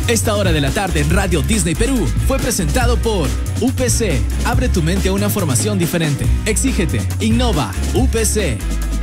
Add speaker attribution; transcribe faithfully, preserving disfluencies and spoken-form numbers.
Speaker 1: Esta hora de la tarde en Radio Disney Perú fue presentado por U P C. Abre tu mente a una formación diferente. Exígete. Innova. U P C.